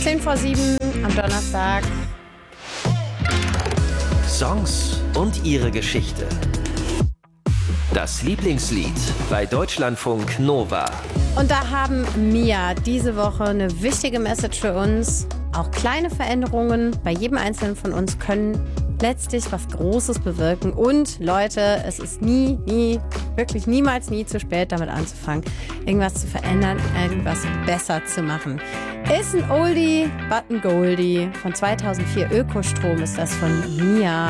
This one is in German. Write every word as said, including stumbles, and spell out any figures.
zehn vor sieben am Donnerstag. Songs und ihre Geschichte. Das Lieblingslied bei Deutschlandfunk Nova. Und da haben Mia diese Woche eine wichtige Message für uns. Auch kleine Veränderungen bei jedem Einzelnen von uns können letztlich was Großes bewirken. Und Leute, es ist nie, nie, wirklich niemals nie zu spät, damit anzufangen, irgendwas zu verändern, irgendwas besser zu machen. Ist ein Oldie, but ein Goldie. Von zweitausendvier, Ökostrom ist das von Mia.